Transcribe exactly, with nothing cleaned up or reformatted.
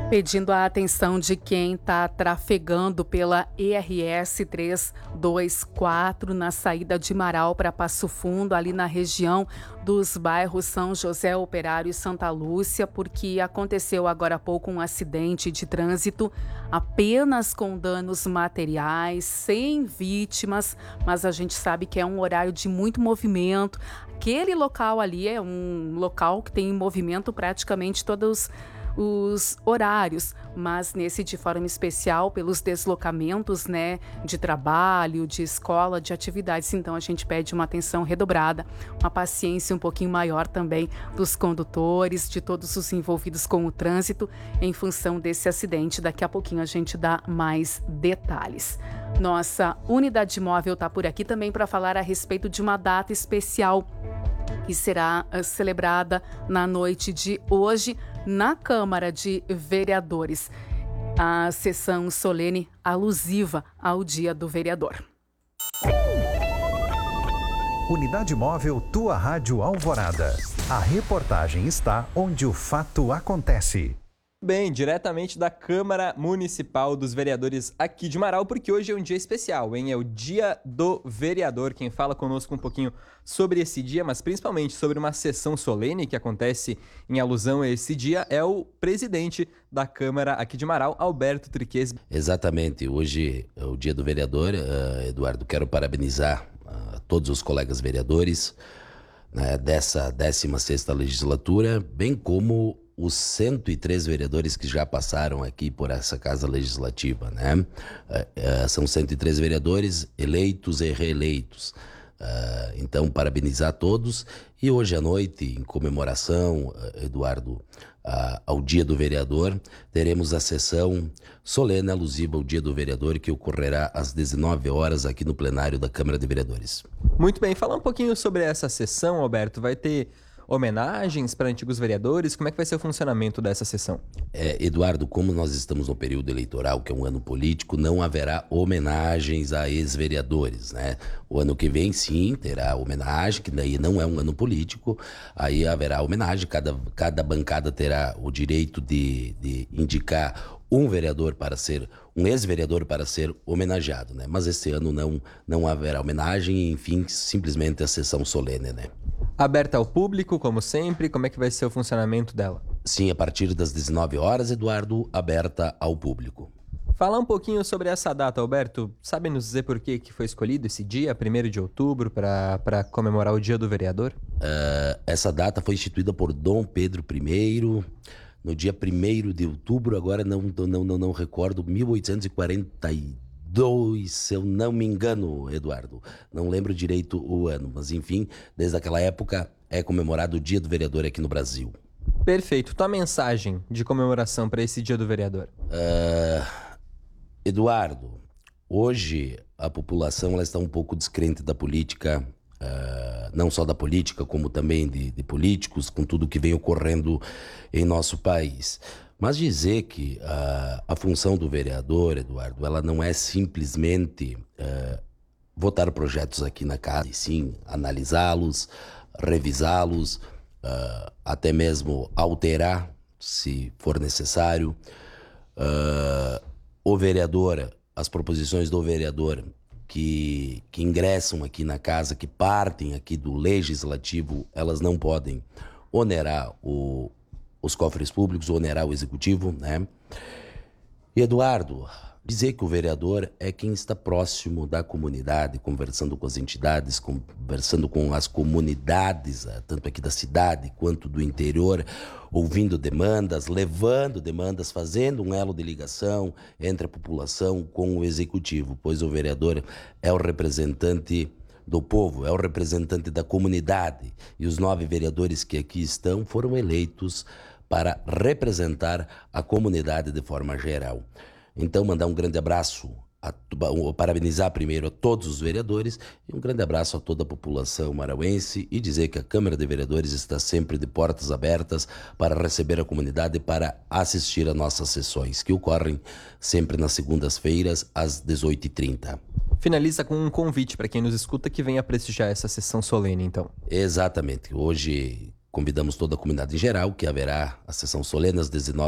Pedindo a atenção de quem está trafegando pela E R S trezentos e vinte e quatro na saída de Marau para Passo Fundo, ali na região dos bairros São José Operário e Santa Lúcia, porque aconteceu agora há pouco um acidente de trânsito, apenas com danos materiais, sem vítimas, mas a gente sabe que é um horário de muito movimento. Aquele local ali é um local que tem movimento praticamente todos os horários, mas nesse de forma especial pelos deslocamentos, né, de trabalho, de escola, de atividades. Então a gente pede uma atenção redobrada, uma paciência um pouquinho maior também dos condutores, de todos os envolvidos com o trânsito em função desse acidente. Daqui a pouquinho a gente dá mais detalhes. Nossa unidade móvel está por aqui também para falar a respeito de uma data especial que será uh, celebrada na noite de hoje na Câmara de Vereadores. A sessão solene alusiva ao Dia do Vereador. Unidade Móvel Tua Rádio Alvorada. A reportagem está onde o fato acontece. Bem, diretamente da Câmara Municipal dos Vereadores aqui de Marau, porque hoje é um dia especial, hein? É o Dia do Vereador. Quem fala conosco um pouquinho sobre esse dia, mas principalmente sobre uma sessão solene que acontece em alusão a esse dia, é o presidente da Câmara aqui de Marau, Alberto Triques. Exatamente, hoje é o Dia do Vereador. Uh, Eduardo, quero parabenizar uh, todos os colegas vereadores, né, dessa décima sexta legislatura, bem como os cento e três vereadores que já passaram aqui por essa Casa Legislativa, né? Uh, uh, são cento e três vereadores eleitos e reeleitos. Uh, então, parabenizar todos. E hoje à noite, em comemoração, uh, Eduardo, uh, ao Dia do Vereador, teremos a sessão solene alusiva ao Dia do Vereador, que ocorrerá às dezenove horas aqui no plenário da Câmara de Vereadores. Muito bem, falar um pouquinho sobre essa sessão, Alberto. Vai ter homenagens para antigos vereadores? Como é que vai ser o funcionamento dessa sessão? É, Eduardo, como nós estamos no período eleitoral, que é um ano político, não haverá homenagens a ex-vereadores, né? O ano que vem, sim, terá homenagem, que daí não é um ano político, aí haverá homenagem, cada, cada bancada terá o direito de, de indicar um vereador para ser, um ex-vereador para ser homenageado, né? Mas esse ano não, não haverá homenagem, enfim, simplesmente a sessão solene, né? Aberta ao público, como sempre, como é que vai ser o funcionamento dela? Sim, a partir das dezenove horas, Eduardo, aberta ao público. Falar um pouquinho sobre essa data, Alberto. Sabe nos dizer por que que foi escolhido esse dia, primeiro de outubro, para comemorar o Dia do Vereador? Uh, essa data foi instituída por Dom Pedro I, no dia primeiro de outubro, agora não, não, não, não recordo, mil oitocentos e quarenta e dois, se eu não me engano, Eduardo. Não lembro direito o ano, mas enfim, desde aquela época é comemorado o Dia do Vereador aqui no Brasil. Perfeito. Tua mensagem de comemoração para esse Dia do Vereador? Uh, Eduardo, hoje a população ela está um pouco descrente da política, uh, não só da política, como também de, de políticos, com tudo que vem ocorrendo em nosso país. Mas dizer que uh, a função do vereador, Eduardo, ela não é simplesmente uh, votar projetos aqui na casa, e sim analisá-los, revisá-los, uh, até mesmo alterar, se for necessário. Uh, o vereador, as proposições do vereador que, que ingressam aqui na casa, que partem aqui do legislativo, elas não podem onerar o os cofres públicos, onerar o executivo, né? E Eduardo, dizer que o vereador é quem está próximo da comunidade, conversando com as entidades, conversando com as comunidades, tanto aqui da cidade quanto do interior, ouvindo demandas, levando demandas, fazendo um elo de ligação entre a população com o executivo, pois o vereador é o representante do povo, é o representante da comunidade, e os nove vereadores que aqui estão foram eleitos para representar a comunidade de forma geral. Então, mandar um grande abraço, a, parabenizar primeiro a todos os vereadores e um grande abraço a toda a população marauense e dizer que a Câmara de Vereadores está sempre de portas abertas para receber a comunidade e para assistir a nossas sessões, que ocorrem sempre nas segundas-feiras às dezoito e trinta. Finaliza com um convite para quem nos escuta que venha prestigiar essa sessão solene, então. Exatamente. Hoje convidamos toda a comunidade em geral, que haverá a sessão solene às dezenove